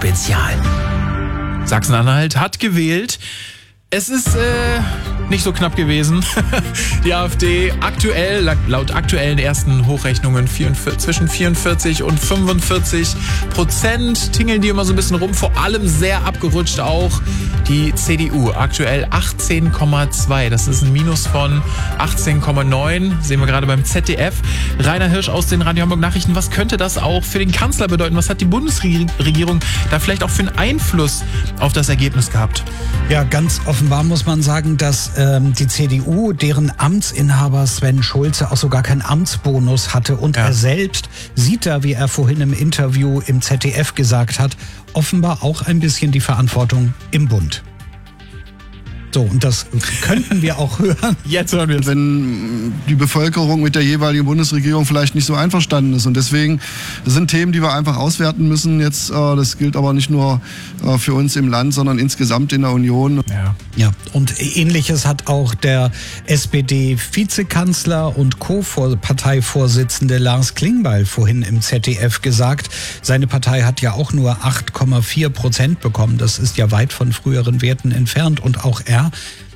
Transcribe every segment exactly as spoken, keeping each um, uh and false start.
Spezial. Sachsen-Anhalt hat gewählt. Es ist äh, nicht so knapp gewesen. Die AfD aktuell, laut aktuellen ersten Hochrechnungen vierundvierzig, zwischen vierundvierzig und fünfundvierzig Prozent tingeln die immer so ein bisschen rum. Vor allem sehr abgerutscht auch die C D U. Aktuell achtzehn Komma zwei. Das ist ein Minus von achtzehn Komma neun. Sehen wir gerade beim Z D F. Rainer Hirsch aus den Radio Hamburg Nachrichten. Was könnte das auch für den Kanzler bedeuten? Was hat die Bundesregierung da vielleicht auch für einen Einfluss auf das Ergebnis gehabt? Ja, ganz offenbar muss man sagen, dass ähm, die C D U, deren Amtsinhaber Sven Schulze auch sogar keinen Amtsbonus hatte und ja. er selbst sieht da, wie er vorhin im Interview im Z D F gesagt hat, offenbar auch ein bisschen die Verantwortung im Bund. So, und das könnten wir auch hören. Jetzt hören wir es. Wenn die Bevölkerung mit der jeweiligen Bundesregierung vielleicht nicht so einverstanden ist. Und deswegen, das sind Themen, die wir einfach auswerten müssen jetzt. Das gilt aber nicht nur für uns im Land, sondern insgesamt in der Union. Ja, ja. Und Ähnliches hat auch der S P D-Vizekanzler und Co-Parteivorsitzende Lars Klingbeil vorhin im Z D F gesagt. Seine Partei hat ja auch nur acht Komma vier Prozent bekommen. Das ist ja weit von früheren Werten entfernt. Und auch er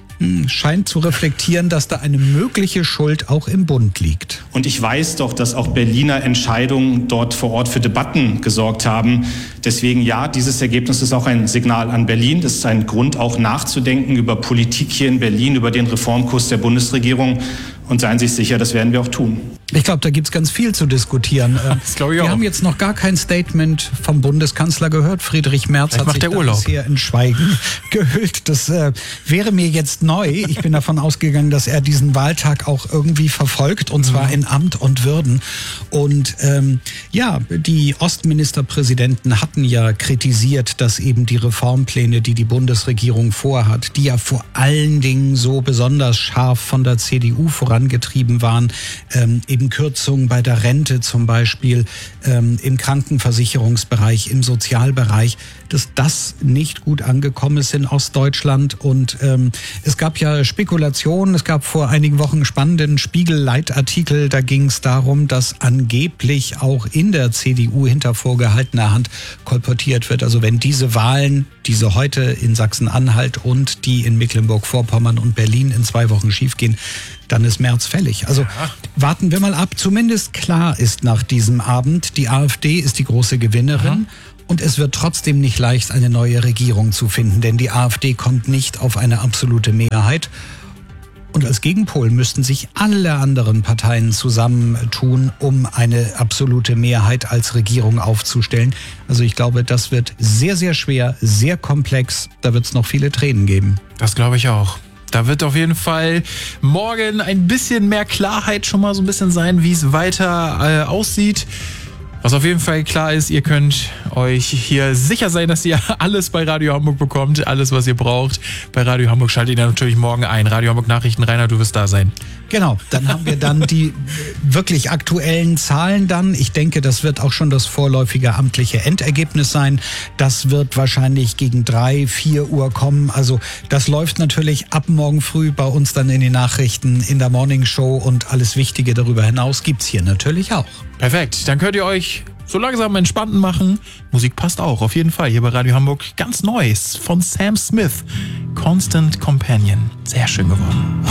scheint zu reflektieren, dass da eine mögliche Schuld auch im Bund liegt. Und ich weiß doch, dass auch Berliner Entscheidungen dort vor Ort für Debatten gesorgt haben. Deswegen ja, dieses Ergebnis ist auch ein Signal an Berlin. Das ist ein Grund, auch nachzudenken über Politik hier in Berlin, über den Reformkurs der Bundesregierung. Und seien Sie sich sicher, das werden wir auch tun. Ich glaube, da gibt es ganz viel zu diskutieren. Das glaube ich auch. Wir haben jetzt noch gar kein Statement vom Bundeskanzler gehört. Friedrich Merz Vielleicht hat macht sich der Urlaub. bisher in Schweigen gehüllt. Das äh, wäre mir jetzt neu. Ich bin davon ausgegangen, dass er diesen Wahltag auch irgendwie verfolgt, und zwar in Amt und Würden. Und ähm, ja, die Ostministerpräsidenten hatten ja kritisiert, dass eben die Reformpläne, die die Bundesregierung vorhat, die ja vor allen Dingen so besonders scharf von der C D U vorangetrieben waren, ähm, eben Kürzungen bei der Rente zum Beispiel, ähm, im Krankenversicherungsbereich, im Sozialbereich, dass das nicht gut angekommen ist in Ostdeutschland. Und ähm, es gab ja Spekulationen, es gab vor einigen Wochen einen spannenden Spiegel-Leitartikel, da ging es darum, dass angeblich auch in der C D U hinter vorgehaltener Hand kolportiert wird. Also wenn diese Wahlen, diese heute in Sachsen-Anhalt und die in Mecklenburg-Vorpommern und Berlin in zwei Wochen schiefgehen, dann ist März fällig. Also warten wir mal ab. Zumindest klar ist nach diesem Abend, die AfD ist die große Gewinnerin. Mhm. Und es wird trotzdem nicht leicht, eine neue Regierung zu finden, denn die AfD kommt nicht auf eine absolute Mehrheit. Und als Gegenpol müssten sich alle anderen Parteien zusammentun, um eine absolute Mehrheit als Regierung aufzustellen. Also ich glaube, das wird sehr, sehr schwer, sehr komplex. Da wird es noch viele Tränen geben. Das glaube ich auch. Da wird auf jeden Fall morgen ein bisschen mehr Klarheit schon mal so ein bisschen sein, wie es weiter äh, aussieht. Was auf jeden Fall klar ist, ihr könnt euch hier sicher sein, dass ihr alles bei Radio Hamburg bekommt, alles, was ihr braucht. Bei Radio Hamburg schaltet ihr natürlich morgen ein. Radio Hamburg Nachrichten, Rainer, du wirst da sein. Genau, dann haben wir dann die wirklich aktuellen Zahlen dann. Ich denke, das wird auch schon das vorläufige amtliche Endergebnis sein. Das wird wahrscheinlich gegen drei, vier Uhr kommen. Also das läuft natürlich ab morgen früh bei uns dann in den Nachrichten, in der Morning Show, und alles Wichtige darüber hinaus gibt's hier natürlich auch. Perfekt, dann könnt ihr euch so langsam entspannten machen. Musik passt auch, auf jeden Fall. Hier bei Radio Hamburg ganz Neues von Sam Smith. Constant Companion. Sehr schön geworden.